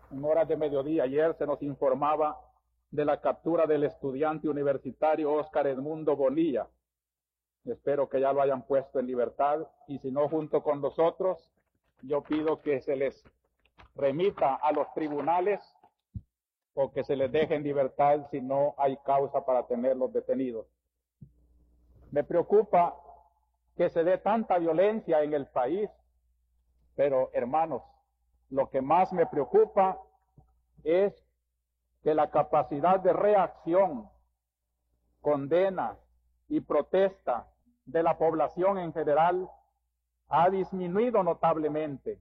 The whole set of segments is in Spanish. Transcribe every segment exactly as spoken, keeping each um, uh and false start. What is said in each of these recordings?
En horas de mediodía ayer se nos informaba de la captura del estudiante universitario Óscar Edmundo Bonilla. Espero que ya lo hayan puesto en libertad, y si no, junto con nosotros, yo pido que se les remita a los tribunales o que se les deje en libertad si no hay causa para tenerlos detenidos. Me preocupa que se dé tanta violencia en el país, pero hermanos, lo que más me preocupa es que la capacidad de reacción, condena y protesta de la población en general ha disminuido notablemente.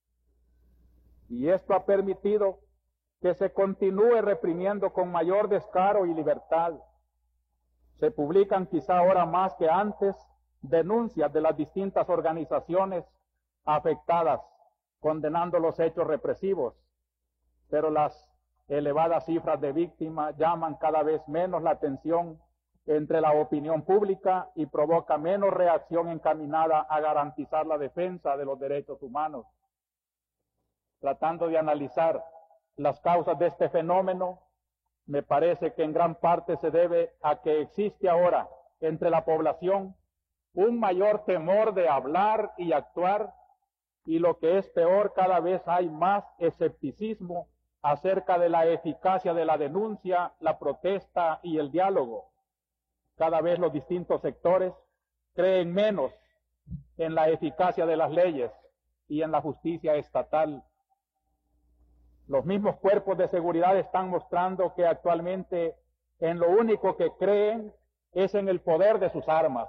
Y esto ha permitido que se continúe reprimiendo con mayor descaro y libertad. Se publican quizá ahora más que antes denuncias de las distintas organizaciones afectadas, condenando los hechos represivos, pero las elevadas cifras de víctimas llaman cada vez menos la atención entre la opinión pública y provoca menos reacción encaminada a garantizar la defensa de los derechos humanos. Tratando de analizar las causas de este fenómeno, me parece que en gran parte se debe a que existe ahora entre la población un mayor temor de hablar y actuar, y lo que es peor, cada vez hay más escepticismo acerca de la eficacia de la denuncia, la protesta y el diálogo. Cada vez los distintos sectores creen menos en la eficacia de las leyes y en la justicia estatal. Los mismos cuerpos de seguridad están mostrando que actualmente en lo único que creen es en el poder de sus armas.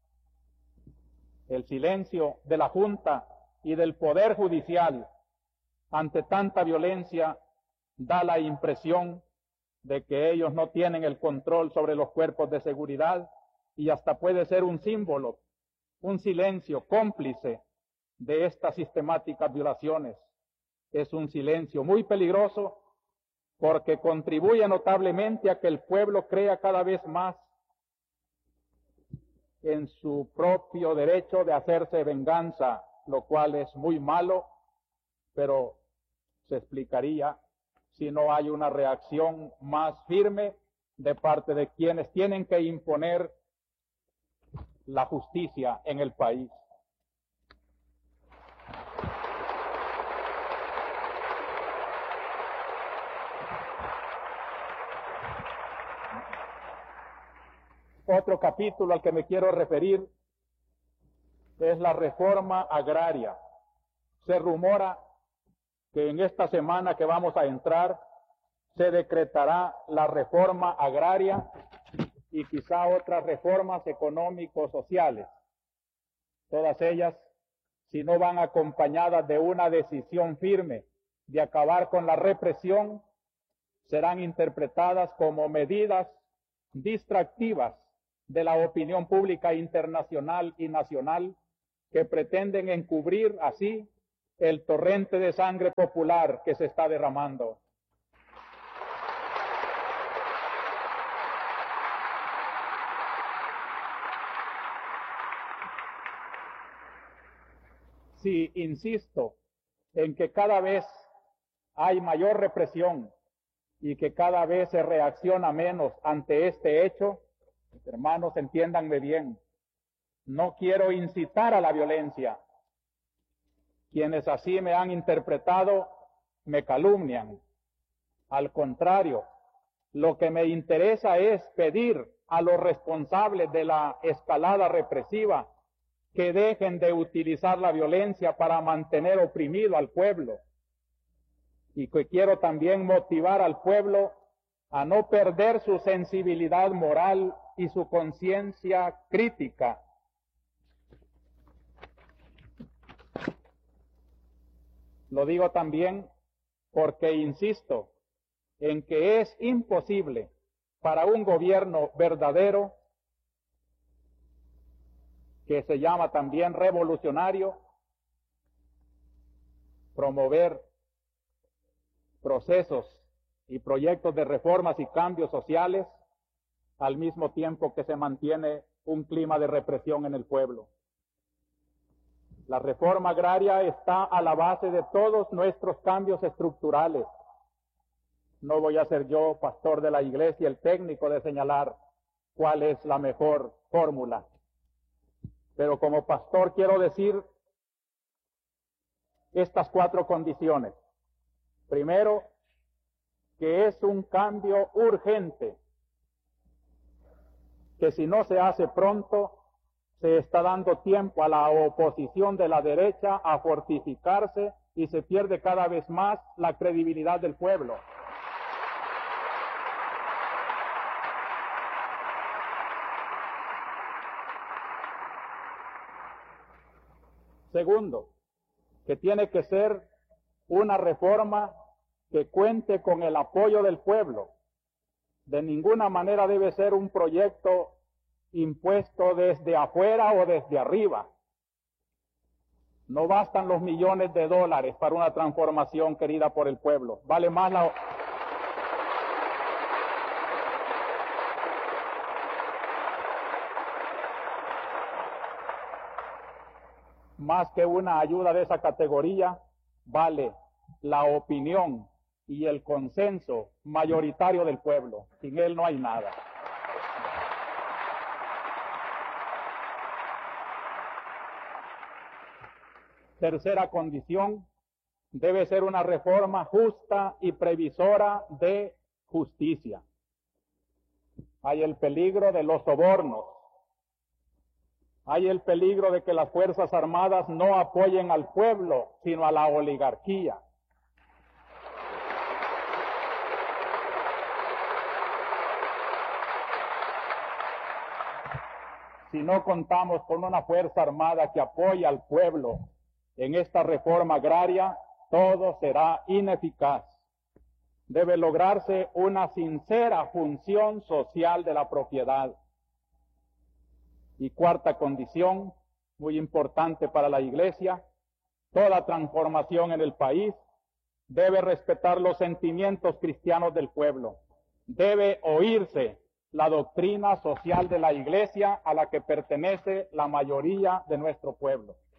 El silencio de la Junta y del Poder Judicial ante tanta violencia da la impresión de que ellos no tienen el control sobre los cuerpos de seguridad, y hasta puede ser un símbolo, un silencio cómplice de estas sistemáticas violaciones. Es un silencio muy peligroso porque contribuye notablemente a que el pueblo crea cada vez más en su propio derecho de hacerse venganza, lo cual es muy malo, pero se explicaría si no hay una reacción más firme de parte de quienes tienen que imponer la justicia en el país. Otro capítulo al que me quiero referir es la reforma agraria. Se rumora que en esta semana que vamos a entrar se decretará la reforma agraria y quizá otras reformas económico-sociales. Todas ellas, si no van acompañadas de una decisión firme de acabar con la represión, serán interpretadas como medidas distractivas de la opinión pública internacional y nacional que pretenden encubrir así el torrente de sangre popular que se está derramando. Sí, insisto en que cada vez hay mayor represión y que cada vez se reacciona menos ante este hecho. Hermanos, entiéndanme bien, no quiero incitar a la violencia. Quienes así me han interpretado me calumnian. Al contrario, lo que me interesa es pedir a los responsables de la escalada represiva que dejen de utilizar la violencia para mantener oprimido al pueblo. Y que quiero también motivar al pueblo a no perder su sensibilidad moral y su conciencia crítica. Lo digo también porque insisto en que es imposible para un gobierno verdadero, que se llama también revolucionario, promover procesos y proyectos de reformas y cambios sociales al mismo tiempo que se mantiene un clima de represión en el pueblo. La reforma agraria está a la base de todos nuestros cambios estructurales, No voy a ser yo, pastor de la iglesia, el técnico de señalar cuál es la mejor fórmula. Pero como pastor quiero decir estas cuatro condiciones. Primero, que es un cambio urgente, que si no se hace pronto, se está dando tiempo a la oposición de la derecha a fortificarse y se pierde cada vez más la credibilidad del pueblo. Segundo, que tiene que ser una reforma que cuente con el apoyo del pueblo. De ninguna manera debe ser un proyecto impuesto desde afuera o desde arriba. No bastan los millones de dólares para una transformación querida por el pueblo. Vale más la... Más que una ayuda de esa categoría, vale la opinión y el consenso mayoritario del pueblo. Sin él no hay nada. Tercera condición, debe ser una reforma justa y previsora de justicia. Hay el peligro de los sobornos. Hay el peligro de que las Fuerzas Armadas no apoyen al pueblo, sino a la oligarquía. Si no contamos con una Fuerza Armada que apoye al pueblo en esta reforma agraria, todo será ineficaz. Debe lograrse una sincera función social de la propiedad. Y cuarta condición, muy importante para la Iglesia, toda transformación en el país debe respetar los sentimientos cristianos del pueblo. Debe oírse la doctrina social de la Iglesia a la que pertenece la mayoría de nuestro pueblo.